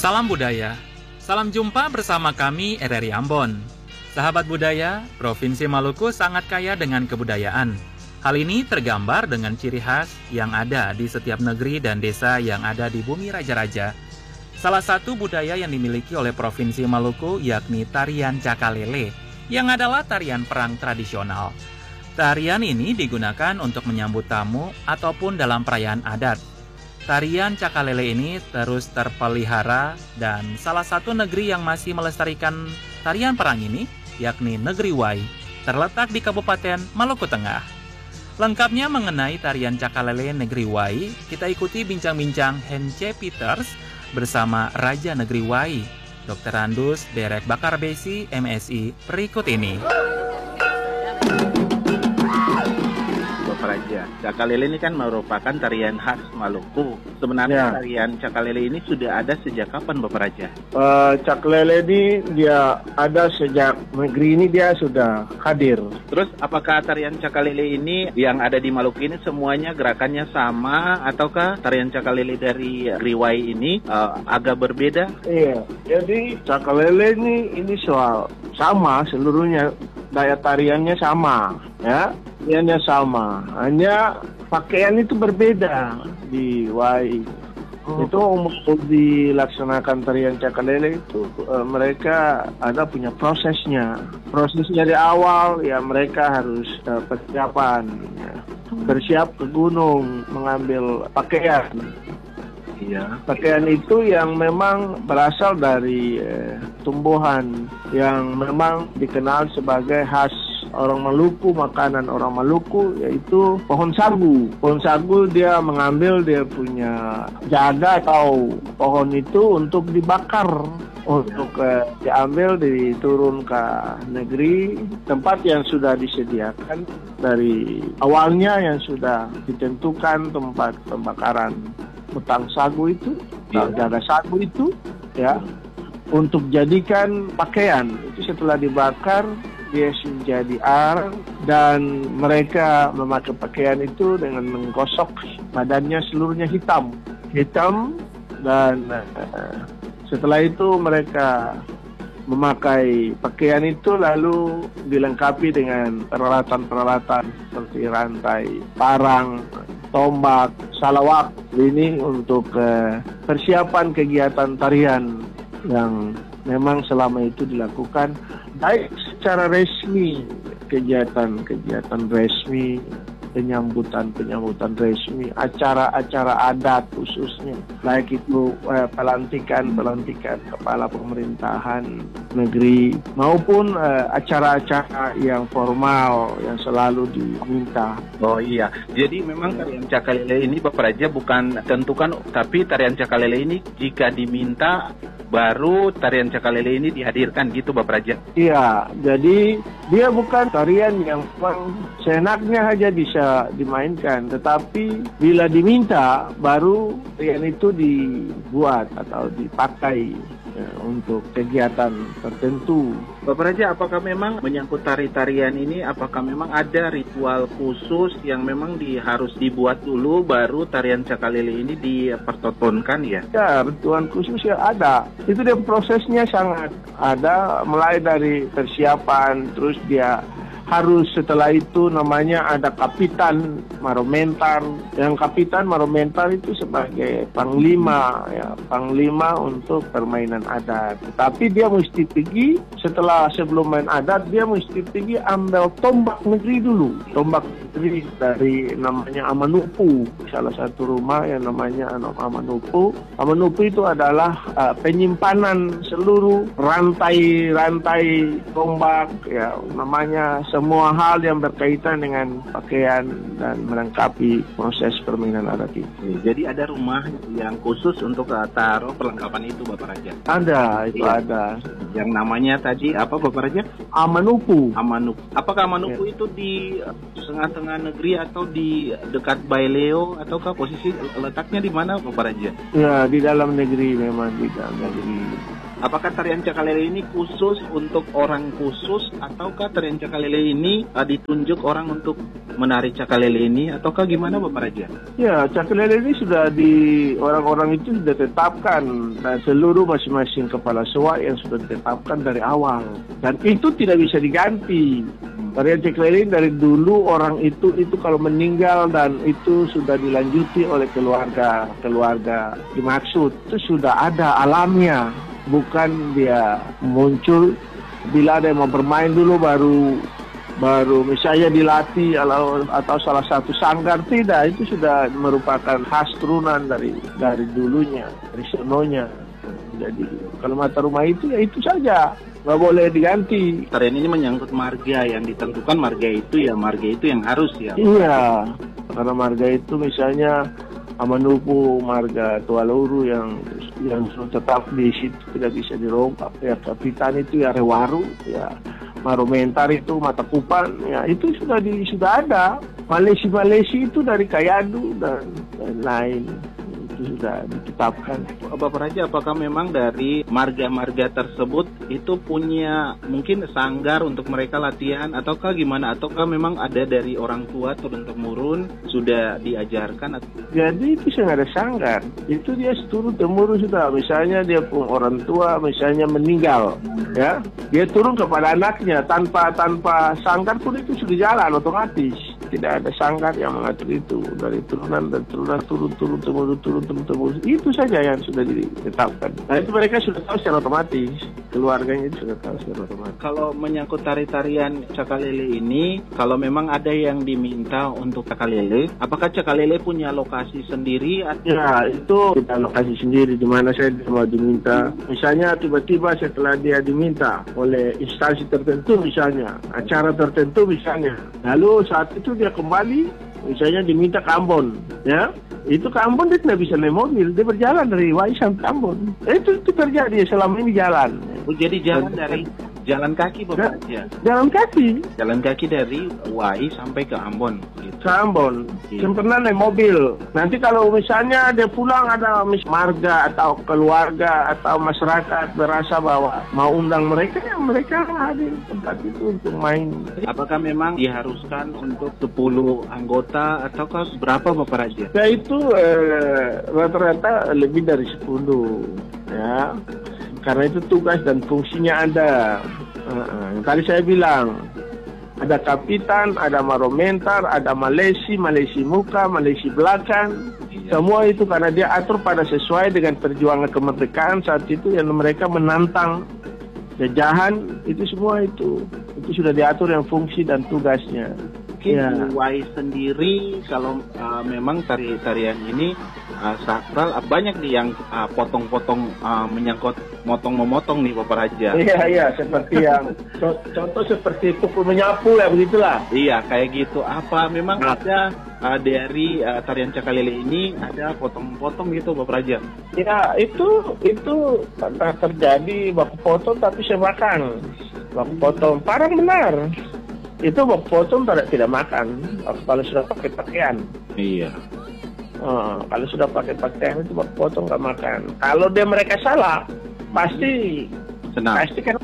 Salam budaya. Salam jumpa bersama kami RRI Ambon. Sahabat budaya, Provinsi Maluku sangat kaya dengan kebudayaan. Hal ini tergambar dengan ciri khas yang ada di setiap negeri dan desa yang ada di bumi raja-raja. Salah satu budaya yang dimiliki oleh Provinsi Maluku yakni tarian Cakalele, yang adalah tarian perang tradisional. Tarian ini digunakan untuk menyambut tamu ataupun dalam perayaan adat. Tarian Cakalele ini terus terpelihara dan salah satu negeri yang masih melestarikan tarian perang ini yakni Negeri Wai, terletak di Kabupaten Maluku Tengah. Lengkapnya mengenai tarian Cakalele Negeri Wai, kita ikuti bincang-bincang Hence Peters bersama Raja Negeri Wai, Dr. Andus Derek Bakarbesi, MSI, berikut ini. Raja. Cakalele ini kan merupakan tarian khas Maluku. Sebenarnya tarian Cakalele ini sudah ada sejak kapan, Bapak Raja? Cakalele ini dia ada sejak negeri ini dia sudah hadir. Terus apakah tarian Cakalele ini yang ada di Maluku ini semuanya gerakannya sama ataukah tarian Cakalele dari Riwai ini agak berbeda? Iya, jadi Cakalele ini soal sama seluruhnya, daya tariannya sama, ya. Tariannya sama, hanya pakaian itu berbeda di Wai. Itu untuk dilaksanakan tarian Cakalele itu mereka ada punya prosesnya. Prosesnya di awal ya mereka harus persiapan, ya. Bersiap ke gunung mengambil pakaian. Iya. Pakaian itu yang memang berasal dari tumbuhan yang memang dikenal sebagai khas orang Maluku, makanan orang Maluku, yaitu pohon sagu. Pohon sagu dia mengambil dia punya jaga atau pohon itu untuk dibakar, untuk diambil diturun ke negeri tempat yang sudah disediakan dari awalnya, yang sudah ditentukan tempat pembakaran batang sagu itu, jaga sagu itu, ya, untuk jadikan pakaian. Itu setelah dibakar dia menjadi arang dan mereka memakai pakaian itu dengan menggosok badannya seluruhnya hitam dan setelah itu mereka memakai pakaian itu lalu dilengkapi dengan peralatan-peralatan seperti rantai, parang, tombak, salawak. Ini untuk persiapan kegiatan tarian yang memang selama itu dilakukan baik secara resmi, kegiatan resmi, penyambutan resmi, acara-acara adat khususnya, baik itu pelantikan kepala pemerintahan negeri maupun acara-acara yang formal yang selalu diminta. Oh iya, jadi memang tarian Cakalele ini Bapak Raja bukan tentukan, tapi tarian Cakalele ini jika diminta baru tarian Cakalele ini dihadirkan gitu Bapak Raja? Iya, jadi dia bukan tarian yang seenaknya saja bisa dimainkan, tetapi bila diminta baru tarian itu dibuat atau dipakai untuk kegiatan tertentu. Bapak Raja, apakah memang menyangkut tari-tarian ini, apakah memang ada ritual khusus yang memang harus dibuat dulu baru tarian Cakalele ini dipertontonkan ya? Ya, ritual khusus ya ada. Itu dia prosesnya sangat ada, mulai dari persiapan, terus dia harus setelah itu namanya ada kapitan maromentar. Yang kapitan maromentar itu sebagai panglima, ya, panglima untuk permainan adat. Tapi dia mesti pergi sebelum main adat dia mesti pergi ambil tombak negeri dulu. Tombak negeri dari namanya Amanupu, salah satu rumah yang namanya Amanupu. Amanupu itu adalah penyimpanan seluruh rantai tombak, ya, namanya semua hal yang berkaitan dengan pakaian dan melengkapi proses permainan adat itu. Jadi ada rumah yang khusus untuk taruh perlengkapan itu Bapak Raja? Ada, itu ya. Ada. Yang namanya tadi apa Bapak Raja? Amanupu. Amanupu. Apakah Amanupu itu di tengah-tengah negeri atau di dekat Baileo, ataukah posisi letaknya di mana Bapak Raja? Ya, di dalam negeri memang, di dalam negeri. apakah tarian Cakalele ini khusus untuk orang khusus, ataukah tarian Cakalele ini ditunjuk orang untuk menari Cakalele ini, ataukah gimana Bapak Raja? Ya, Cakalele ini sudah orang-orang itu sudah tetapkan, dan seluruh masing-masing kepala sewa yang sudah ditetapkan dari awal, dan itu tidak bisa diganti. Tarian Cakalele dari dulu orang itu kalau meninggal dan itu sudah dilanjuti oleh keluarga dimaksud, itu sudah ada alamnya, bukan dia muncul bila ada yang mau bermain dulu baru misalnya dilatih atau salah satu sanggar. Tidak, itu sudah merupakan khas turunan dari dulunya, dari sononya. Jadi kalau mata rumah itu ya itu saja, nggak boleh diganti. Tarian ini menyangkut marga yang ditentukan, marga itu yang harus ya. Iya, karena marga itu misalnya Amanupu, marga Tualuru yang tetap di situ tidak bisa dirombak. Ya, Kapitan itu ya Rewaru, ya Maromentar itu Mata Kupan, ya itu sudah ada. Malesi itu dari Kayadu dan lain. Itu sudah ditetapkan. Bapak Raja, apakah memang dari marga-marga tersebut itu punya mungkin sanggar untuk mereka latihan, ataukah gimana? Ataukah memang ada dari orang tua turun-temurun sudah diajarkan? Jadi itu nggak ada sanggar. Itu dia turun-temurun sudah. Misalnya dia pun orang tua misalnya meninggal, ya dia turun kepada anaknya tanpa sanggar pun itu sudah jalan otomatis. Tidak ada sanggar yang mengatur itu, dari turunan dan turun temurun. Itu saja yang sudah ditetapkan. Nah itu mereka sudah tahu secara otomatis, keluarganya itu sudah tahu secara otomatis. Kalau menyangkut tari-tarian Cakalele ini, kalau memang ada yang diminta untuk Cakalele, apakah Cakalele punya lokasi sendiri? Ya itu kita lokasi sendiri di mana saya mau diminta. Misalnya tiba-tiba setelah dia diminta oleh instansi tertentu, misalnya acara tertentu misalnya, lalu saat itu dia kembali, misalnya diminta ke Ambon, ya itu ke Ambon dia tidak bisa naik mobil, dia berjalan dari Wai sampai Ambon. Itu terjadi selama ini jalan. Jadi jalan kaki Bapak Raja? Jalan kaki dari Wai sampai ke Ambon gitu. Ke Ambon, pernah naik mobil. Nanti kalau misalnya dia pulang ada marga atau keluarga atau masyarakat berasa bahwa mau undang mereka, ya mereka hadir tempat itu untuk main. Apakah memang diharuskan untuk 10 anggota ataukah berapa Bapak Raja? Ya itu rata-rata lebih dari 10 ya. Karena itu tugas dan fungsinya ada. Tadi saya bilang, ada kapitan, ada maromentar, ada malesi muka, malesi belakang. Semua itu karena dia atur pada sesuai dengan perjuangan kemerdekaan saat itu yang mereka menantang jajahan, itu semua itu sudah diatur yang fungsi dan tugasnya. Mungkin Wai sendiri kalau memang tarian ini sakral, banyak nih yang potong-potong menyangkut motong-memotong nih Bapak Raja. Iya, seperti yang contoh seperti pukul menyapu ya begitulah. Iya, kayak gitu. Apa memang ada dari tarian Cakalele ini ada potong-potong gitu Bapak Raja? Ya, itu pernah terjadi baku potong tapi saya makan. Baku potong parang benar. Itu baku potong tidak makan kalau sudah pakai pakaian. Iya. Kalau sudah pakai pakaian itu baku potong nggak makan. Kalau mereka salah, pasti senang.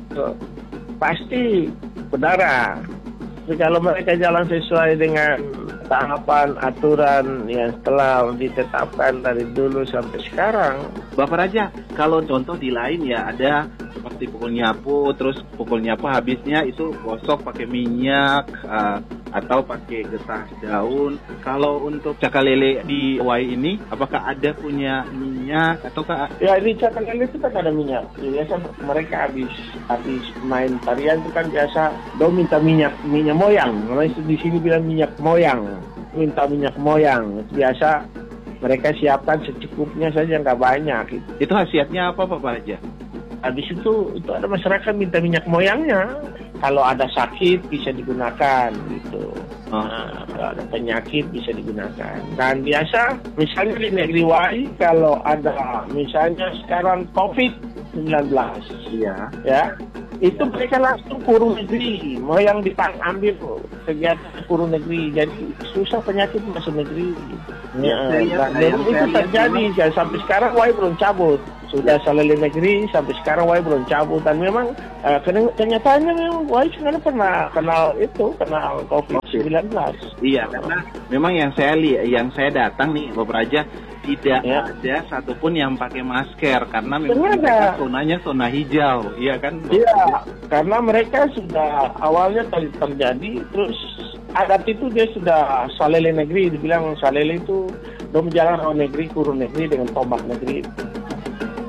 Pasti berdarah. Tapi kalau mereka jalan sesuai dengan tahapan aturan yang telah ditetapkan dari dulu sampai sekarang. Bapak Raja, kalau contoh di lain ya ada seperti pukul nyapu, terus pukul nyapu habisnya itu gosok pakai minyak atau pakai getah daun. Kalau untuk Cakalele di Wai ini, apakah ada punya minyak ataukah? Ya di Cakalele itu kan ada minyak. Biasa mereka habis main tarian itu kan biasa minta minyak moyang. Di sini bilang minyak moyang. Minta minyak moyang. Biasa mereka siapkan secukupnya saja, nggak banyak. Itu khasiatnya apa Bapak Raja? Habis itu ada masyarakat minta minyak moyangnya. Kalau ada sakit bisa digunakan gitu. Kalau ada penyakit bisa digunakan. Dan biasa misalnya di negeri Wai kalau ada misalnya sekarang COVID-19, ya itu mereka langsung kurung negeri, mau yang ambil kegiatan kurung negeri, jadi susah penyakit masuk negeri. Dan itu terjadi sampai sekarang Wai belum cabut, sudah salele negeri sampai sekarang Wai belum cabut, dan memang kenyataannya memang Wai sebenarnya pernah kenal COVID-19. Iya, karena memang yang saya datang nih Bapak Raja tidak ada satupun yang pakai masker karena memang mereka zonanya zona hijau, iya kan? Iya, karena mereka sudah awalnya terjadi, terus adat itu dia sudah salele negeri, dibilang salele itu dom jalan orang negeri, kurun negeri dengan tombak negeri.